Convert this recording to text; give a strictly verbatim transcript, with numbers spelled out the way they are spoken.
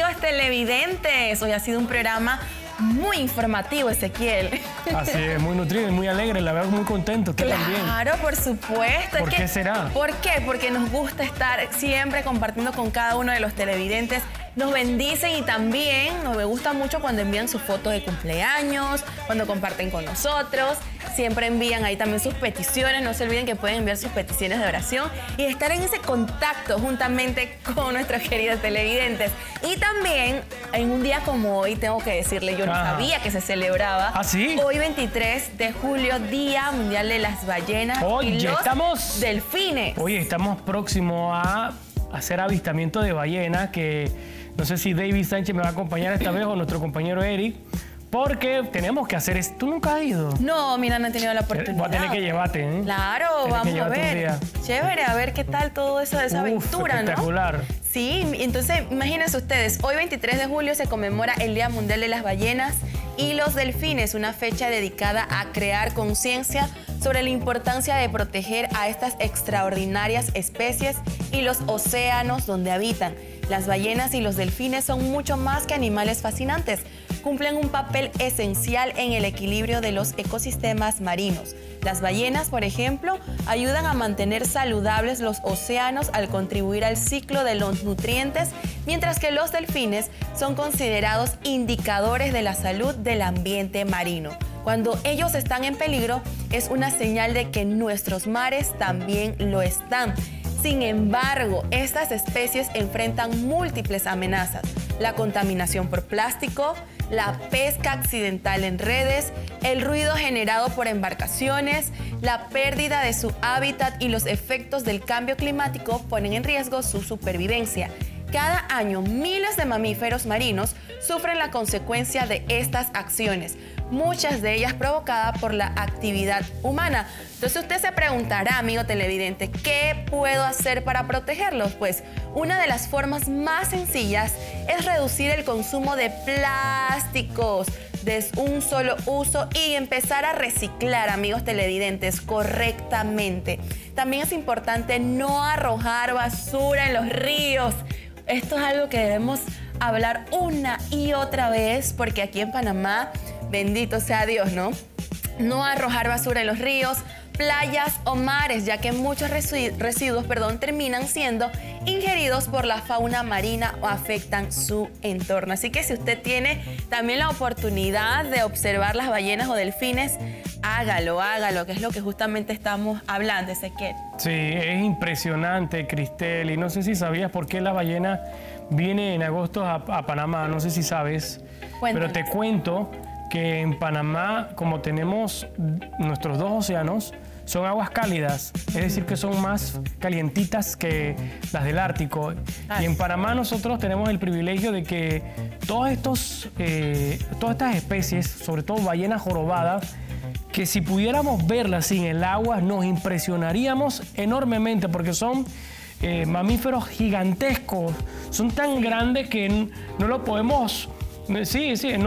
amigos televidentes, hoy ha sido un programa muy informativo, Ezequiel. Así es, muy nutrido y muy alegre, la verdad muy contento, usted claro, también. Claro, por supuesto. ¿Por es qué que, será? ¿Por qué? Porque nos gusta estar siempre compartiendo con cada uno de los televidentes. Nos bendicen y también nos gusta mucho cuando envían sus fotos de cumpleaños, cuando comparten con nosotros. Siempre envían ahí también sus peticiones. No se olviden que pueden enviar sus peticiones de oración y estar en ese contacto juntamente con nuestros queridos televidentes. Y también, en un día como hoy, tengo que decirle, yo no Ajá. sabía que se celebraba. ¿Ah, sí? Hoy, veintitrés de julio, Día Mundial de las Ballenas Oye, y los estamos, delfines. Oye, estamos próximos a hacer avistamiento de ballenas, que no sé si David Sánchez me va a acompañar esta vez o nuestro compañero Eric, porque tenemos que hacer esto. ¿Tú nunca has ido? No, mira, no he tenido la oportunidad. Voy a tener que llevarte, ¿eh? Claro, Tienes vamos que a llevarte un ver. día. Chévere, a ver qué tal todo eso de esa Uf, aventura, espectacular. ¿no? Sí, entonces imagínense ustedes, hoy veintitrés de julio se conmemora el Día Mundial de las Ballenas y los Delfines, una fecha dedicada a crear conciencia sobre la importancia de proteger a estas extraordinarias especies y los océanos donde habitan. Las ballenas y los delfines son mucho más que animales fascinantes. Cumplen un papel esencial en el equilibrio de los ecosistemas marinos. Las ballenas, por ejemplo, ayudan a mantener saludables los océanos al contribuir al ciclo de los nutrientes, mientras que los delfines son considerados indicadores de la salud del ambiente marino. Cuando ellos están en peligro, es una señal de que nuestros mares también lo están. Sin embargo, estas especies enfrentan múltiples amenazas: la contaminación por plástico, la pesca accidental en redes, el ruido generado por embarcaciones, la pérdida de su hábitat y los efectos del cambio climático ponen en riesgo su supervivencia. Cada año, miles de mamíferos marinos sufren la consecuencia de estas acciones, muchas de ellas provocadas por la actividad humana. Entonces usted se preguntará, amigo televidente, ¿qué puedo hacer para protegerlos? Pues una de las formas más sencillas es reducir el consumo de plásticos de un solo uso y empezar a reciclar, amigos televidentes, correctamente. También es importante no arrojar basura en los ríos. Esto es algo que debemos hablar una y otra vez, porque aquí en Panamá, bendito sea Dios, ¿no? No arrojar basura en los ríos, playas o mares, ya que muchos residuos, perdón, terminan siendo ingeridos por la fauna marina o afectan su entorno. Así que si usted tiene también la oportunidad de observar las ballenas o delfines, hágalo, hágalo, que es lo que justamente estamos hablando, Ezequiel. Sí, es impresionante, Cristel, y no sé si sabías por qué la ballena viene en agosto a, a Panamá, no sé si sabes. Cuéntanos. Pero te cuento que en Panamá, como tenemos nuestros dos océanos, son aguas cálidas, es decir, que son más calientitas que las del Ártico. Ay. Y en Panamá nosotros tenemos el privilegio de que todos estos, eh, todas estas especies, sobre todo ballenas jorobadas, que si pudiéramos verlas sin el agua nos impresionaríamos enormemente, porque son eh, mamíferos gigantescos, son tan grandes que no lo podemos... Sí, sí, no,